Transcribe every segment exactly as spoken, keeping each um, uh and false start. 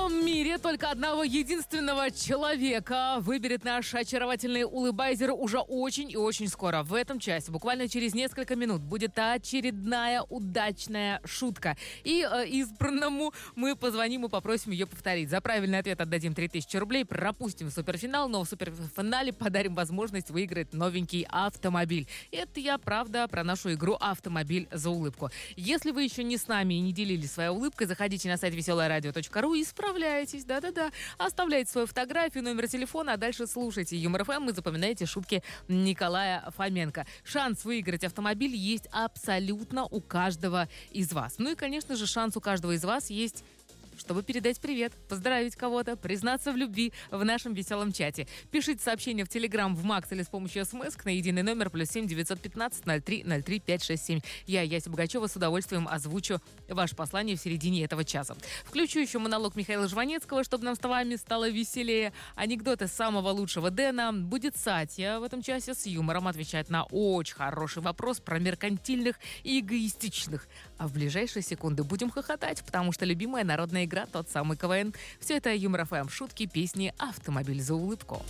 всем мире только одного единственного человека выберет наш очаровательный улыбайзер уже очень и очень скоро. В этом часе, буквально через несколько минут, будет очередная удачная шутка. И э, избранному мы позвоним и попросим ее повторить. За правильный ответ отдадим три тысячи рублей, пропустим суперфинал, но в суперфинале подарим возможность выиграть новенький автомобиль. Это я, правда, про нашу игру «Автомобиль за улыбку». Если вы еще не с нами и не делились своей улыбкой, заходите на сайт веселое радио точка ру и справляйтесь. Да-да-да. Оставляйте свою фотографию, номер телефона, а дальше слушайте Юмор ФМ и запоминайте шутки Николая Фоменко. Шанс выиграть автомобиль есть абсолютно у каждого из вас. Ну и, конечно же, шанс у каждого из вас есть, чтобы передать привет, поздравить кого-то, признаться в любви в нашем веселом чате. Пишите сообщение в Телеграм, в Макс или с помощью смс на единый номер плюс семь девятьсот пятнадцать ноль три ноль три пять шесть семь. Я, Яся Богачева, с удовольствием озвучу ваше послание в середине этого часа. Включу еще монолог Михаила Жванецкого, чтобы нам с вами стало веселее. Анекдоты самого лучшего Дэна. Будет Сатья в этом часе с юмором отвечать на очень хороший вопрос про меркантильных и эгоистичных. А в ближайшие секунды будем хохотать, потому что любимая народная игра тот самый КВН. Все это Юмор ФМ, шутки, песни, автомобиль за улыбку.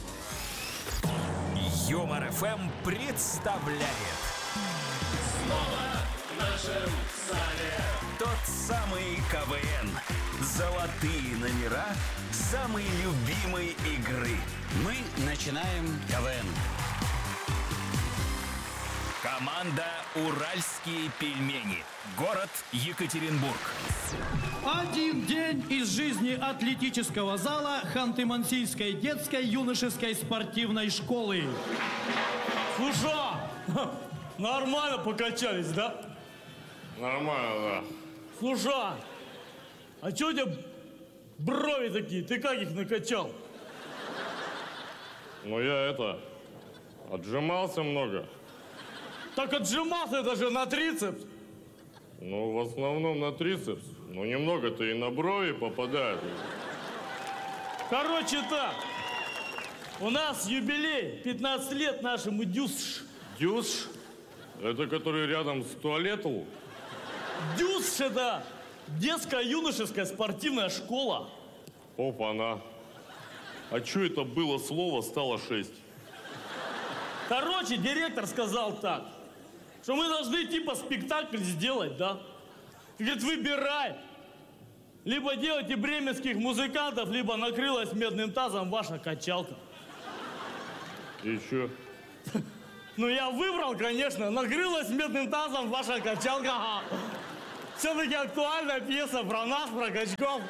Юмор ФМ представляет Снова в нашем зале тот самый КВН. Золотые номера самой любимой игры. Мы начинаем КВН. Команда «Уральские пельмени». Город Екатеринбург. Один день из жизни атлетического зала Ханты-Мансийской детской юношеской спортивной школы. Слушай, нормально покачались, да? Нормально, да. Слушай, а что у тебя брови такие? Ты как их накачал? Ну я это, отжимался много. Так отжимался это же на трицепс. Ну, в основном на трицепс. Ну, немного-то и на брови попадает. Короче так, у нас юбилей, пятнадцать лет нашему дюсш. Дюш? Это который рядом с туалетом? Дюсш это детская юношеская спортивная школа. Опа-на. А что это было слово, стало шесть? Короче, директор сказал так, что мы должны типа спектакль сделать, да? Говорит, выбирай. Либо делайте бременских музыкантов, либо накрылась медным тазом ваша качалка. И чё? Ну, я выбрал, конечно, накрылась медным тазом ваша качалка. Ага. Все-таки актуальная пьеса про нас, про качков.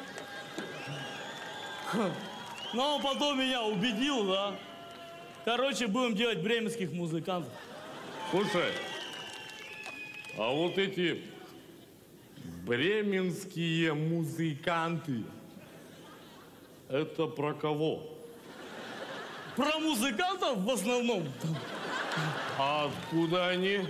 Но он потом меня убедил, да? Короче, будем делать бременских музыкантов. Слушай, а вот эти бременские музыканты, это про кого? Про музыкантов в основном. А откуда они?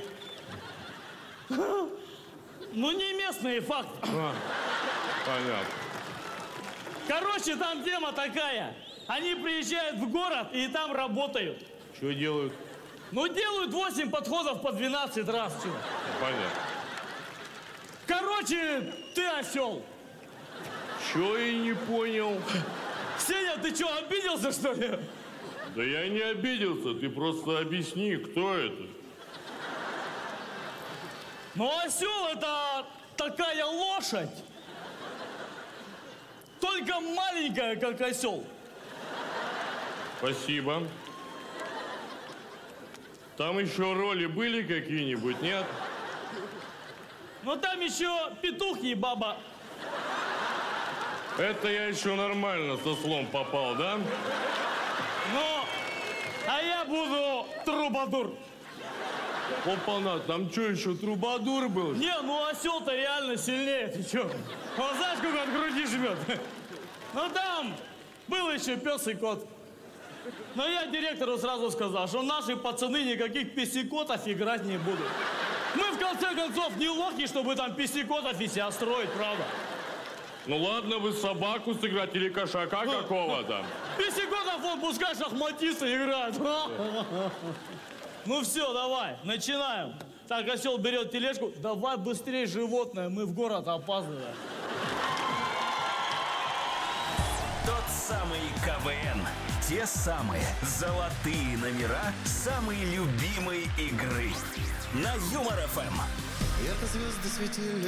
Ну, не местные факты. А, понятно. Короче, там тема такая. Они приезжают в город и там работают. Что делают? Ну, делают восемь подходов по двенадцать раз. Чё? Понятно. Короче, ты осел. Чё я не понял? Сеня, ты что, обиделся, что ли? Да я не обиделся, ты просто объясни, кто это? Ну, осел это такая лошадь. Только маленькая, как осел. Спасибо. Там еще роли были какие-нибудь, нет? Ну, там еще петух и баба. Это я еще нормально со слом попал, да? Ну, а я буду трубадур. Опа-на, там что, еще трубадур был? Не, ну осел-то реально сильнее, ты че? Он знаешь, сколько от груди жмет? Ну там был еще пес и кот. Но я директору сразу сказал, что наши пацаны никаких песикотов играть не будут. Мы, в конце концов, не лохи, чтобы там песикотов и себя строить, правда? Ну ладно, вы собаку сыграть или кошака какого-то. Песикотов, он пускай шахматисты играют. Ну все, давай, начинаем. Так, осел берет тележку. Давай быстрее, животное, мы в город опаздываем. самый КВН. Те самые золотые номера самой любимой игры. На Юмор ФМ. Это звезды светили